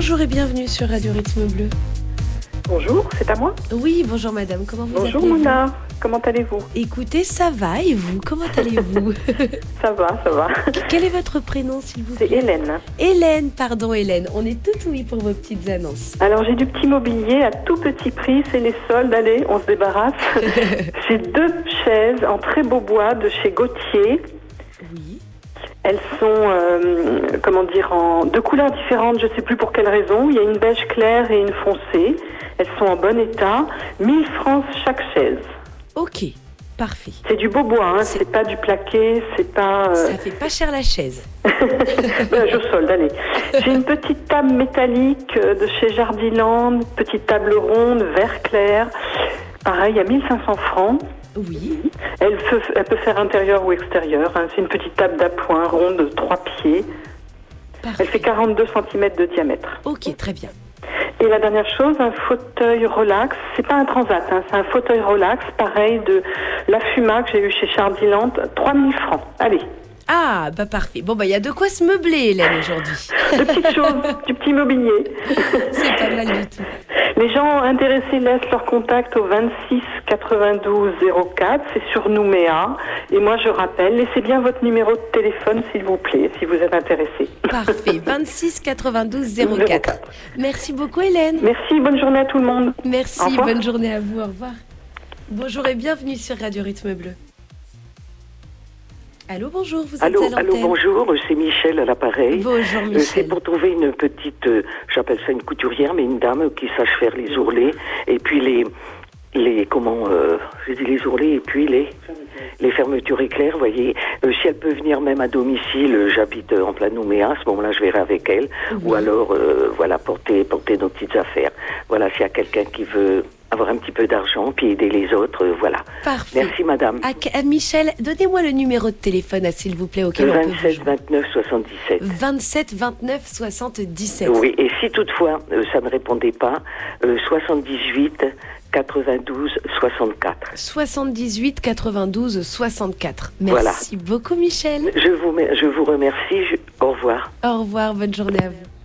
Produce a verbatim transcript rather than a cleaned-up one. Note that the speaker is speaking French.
Bonjour et bienvenue sur Radio Rythme Bleu. Bonjour, c'est à moi? Oui, bonjour madame, comment vous Bonjour appelez-vous? Mouna, comment allez-vous? Écoutez, ça va et vous, comment allez-vous? Ça va, ça va. Quel est votre prénom s'il vous plaît? C'est Hélène. Hélène, pardon Hélène, on est tout oui pour vos petites annonces. Alors j'ai du petit mobilier à tout petit prix, c'est les soldes, allez, on se débarrasse. J'ai deux chaises en très beau bois de chez Gauthier. Oui. Elles sont, euh, comment dire, en deux couleurs différentes, je ne sais plus pour quelle raison. Il y a une beige claire et une foncée. Elles sont en bon état. mille francs chaque chaise. Ok, parfait. C'est du beau bois, hein. C'est pas du plaqué, c'est pas... Euh... Ça fait pas cher la chaise. Ben, je solde, allez. J'ai une petite table métallique de chez Jardiland, petite table ronde, vert clair. Pareil, à mille cinq cents francs. Oui. Elle peut, elle peut faire intérieur ou extérieur. Hein. C'est une petite table d'appoint ronde de trois pieds. Parfait. Elle fait quarante-deux centimètres de diamètre. Ok, très bien. Et la dernière chose, un fauteuil relax. C'est pas un transat, hein, c'est un fauteuil relax, pareil de la Fuma que j'ai eu chez Jardiland, trois mille francs. Allez. Ah, bah parfait. Bon, bah il y a de quoi se meubler Hélène aujourd'hui. De petites choses, du petit mobilier. C'est pas mal du tout. Les gens intéressés laissent leur contact au vingt-six quatre-vingt-douze zéro quatre, c'est sur Nouméa. Et moi je rappelle, laissez bien votre numéro de téléphone s'il vous plaît, si vous êtes intéressé. Parfait, vingt-six quatre-vingt-douze zéro quatre. Merci beaucoup Hélène. Merci, bonne journée à tout le monde. Merci, bonne journée à vous, au revoir. Bonjour et bienvenue sur Radio Rythme Bleu. Allô, bonjour, vous êtes allô, à l'antenne. Allô, bonjour, c'est Michel à l'appareil. Bonjour Michel. Euh, c'est pour trouver une petite, euh, j'appelle ça une couturière, mais une dame qui sache faire les ourlets, et puis les, les comment, euh, je dis les ourlets, et puis les, les fermetures éclairs, vous voyez. Euh, si elle peut venir même à domicile, euh, j'habite euh, en plein Nouméa, à ce moment-là je verrai avec elle, Oui. ou alors, euh, voilà, porter, porter nos petites affaires. Voilà, s'il y a quelqu'un qui veut avoir un petit peu d'argent, puis aider les autres, euh, voilà. Parfait. Merci madame. À, à Michel, donnez-moi le numéro de téléphone, ah, s'il vous plaît, auquel on peut vous vingt-sept joindre. vingt-neuf soixante-dix-sept. vingt-sept vingt-neuf soixante-dix-sept. Oui, et si toutefois euh, ça ne répondait pas, euh, soixante-dix-huit quatre-vingt-douze soixante-quatre. soixante-dix-huit quatre-vingt-douze soixante-quatre. Merci Voilà. beaucoup Michel. Je vous, je vous remercie. Je, au revoir. Au revoir, bonne journée à vous.